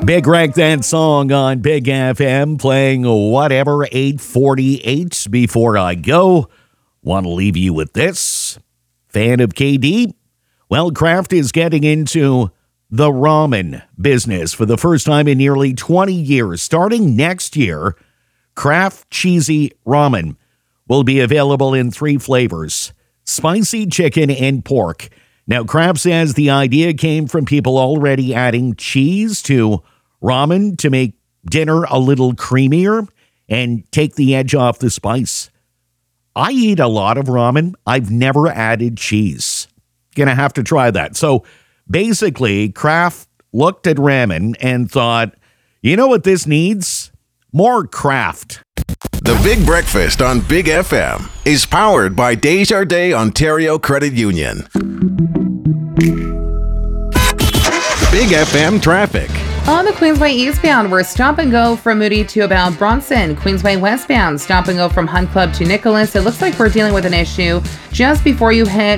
Big Wreck That Song on Big FM, playing whatever 8:48 before I go. Want to leave you with this. Fan of KD? Well, Kraft is getting into the ramen business for the first time in nearly 20 years. Starting next year, Kraft Cheesy Ramen will be available in 3 flavors: spicy chicken and pork. Now, Kraft says the idea came from people already adding cheese to ramen to make dinner a little creamier and take the edge off the spice. I eat a lot of ramen. I've never added cheese. Gonna have to try that. So basically, Kraft looked at ramen and thought, you know what this needs? More Kraft. The Big Breakfast on Big FM is powered by Desjardins Ontario Credit Union. Big FM traffic. On the Queensway eastbound, we're stop and go from Moody to about Bronson. Queensway westbound, stop and go from Hunt Club to Nicholas. It looks like we're dealing with an issue just before you hit